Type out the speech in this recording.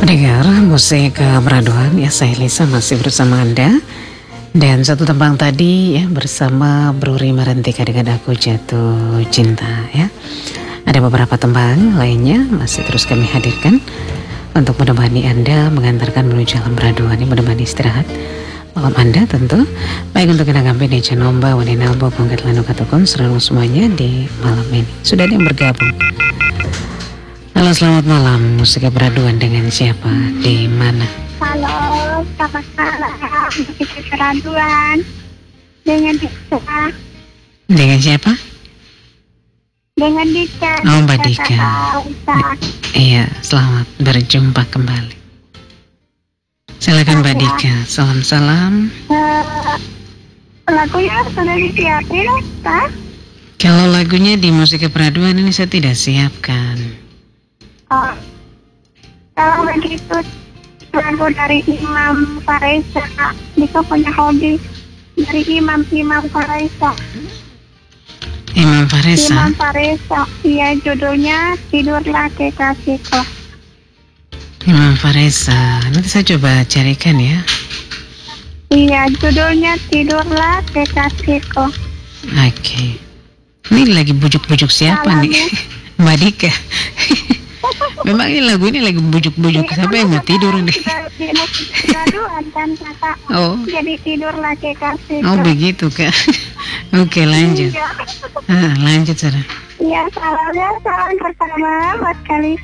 Pendengar musik Peraduan ya, saya Lisa masih bersama Anda. Dan satu tembang tadi ya bersama Bro Rima Rentika dengan Aku Jatuh Cinta ya. Ada beberapa tembang lainnya masih terus kami hadirkan untuk menemani Anda mengantarkan menuju alam peraduan yang menemani istirahat malam Anda tentu. Baik untuk kenangan di Canomba, Waninalbo, Pongkat Lano Katukon, serang semuanya di malam ini. Sudah ada yang bergabung. Halo, selamat malam. Musik Peraduan dengan siapa? Di mana? Halo, selamat malam. Musik Peraduan dengan Dika. Dengan siapa? Dengan Dika. Oh, Mbak Dika. Iya, selamat berjumpa kembali. Silakan Mbak Dika. Salam-salam. Lagunya sudah disiapin, Pak? Kalau lagunya di Musik Peraduan ini saya tidak siapkan. Oh, kalau begitu lagu dari Imam Faresa. Dika punya hobi dari Imam Faresa. Imam Faresa. Imam Faresa. Iya, judulnya Tidurlah Kekasihku. Imam Faresa. Nanti saya coba carikan ya. Iya, judulnya Tidurlah Kekasihku. Oke. Ini lagi bujuk-bujuk siapa Salam, nih? ya. Mbak Dika. Memang ini lagu yang bujuk-bujuk siapa yang mau tidur nih? Di musik Peraduan kan kakak. Oh. Jadi tidurlah kekasihku. Oh begitu Kak. Oke, lanjut. Iya. Lanjut Sarah. Iya, salam pertama buat